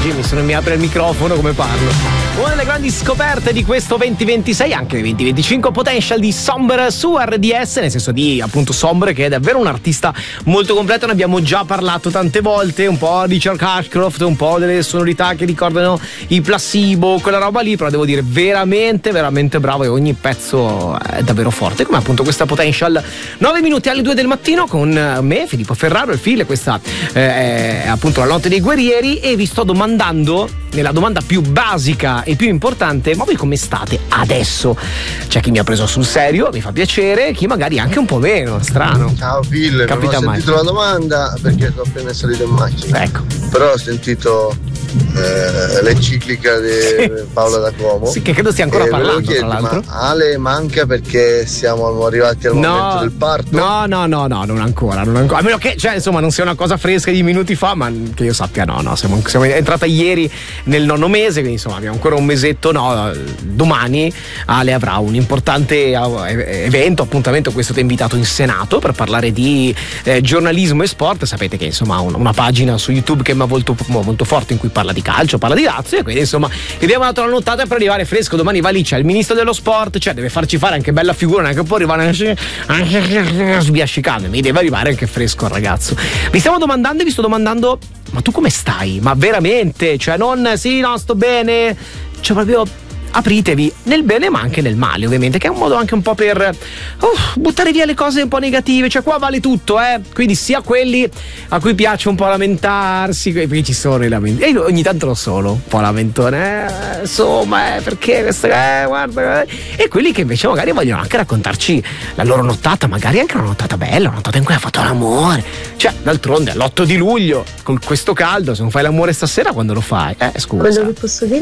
Jimmy, se non mi apre il microfono come parlo? Una delle grandi scoperte di questo 2026, anche 2025, Potential di Sombre su RDS, nel senso di appunto Sombre, che è davvero un artista molto completo. Ne abbiamo già parlato tante volte, un po' di Richard Ashcroft, un po' delle sonorità che ricordano i Placebo, quella roba lì, però devo dire veramente veramente bravo, e ogni pezzo è davvero forte, come appunto questa Potential. 9 minuti alle 2 del mattino con me, Filippo Ferraro, il Fil. Questa è appunto la notte dei guerrieri, e vi sto domandando, nella domanda più basica e più importante: ma voi come state adesso? C'è chi mi ha preso sul serio, mi fa piacere, chi magari anche un po' meno, strano. Ciao Phil, non ho sentito la domanda perché sono appena salito in macchina. Ecco. Però ho sentito l'enciclica di Paola da Como. Sì, che credo stia ancora parlando, chiedere, tra l'altro. Ma Ale manca perché siamo arrivati al momento del parto? No, non ancora. A meno che, cioè, insomma, non sia una cosa fresca di minuti fa, ma che io sappia, no. Siamo entrata ieri nel 9° mese, quindi insomma abbiamo ancora un mesetto. No, domani Ale avrà un importante evento, appuntamento. Questo ti ha invitato in Senato per parlare di giornalismo e sport. Sapete che insomma ha una pagina su YouTube che è molto, molto forte, in cui parla di calcio, parla di Lazio, e quindi insomma gli abbiamo dato la nottata per arrivare fresco. Domani va lì, c'è il ministro dello sport, cioè deve farci fare anche bella figura, neanche può arrivare sbiascicando, mi deve arrivare anche fresco il ragazzo. Vi sto domandando, ma tu come stai? Ma veramente? Cioè non, sì, no, sto bene, cioè proprio apritevi nel bene ma anche nel male, ovviamente, che è un modo anche un po' per buttare via le cose un po' negative. Cioè qua vale tutto, quindi sia quelli a cui piace un po' lamentarsi, perché ci sono i lamenti, e io ogni tanto lo sono un po' lamentone, insomma, perché questo, guarda, e quelli che invece magari vogliono anche raccontarci la loro nottata, magari anche una nottata bella, una nottata in cui ha fatto l'amore. Cioè d'altronde all'8 di luglio con questo caldo, se non fai l'amore stasera, quando lo fai? Scusa. Quello che posso dire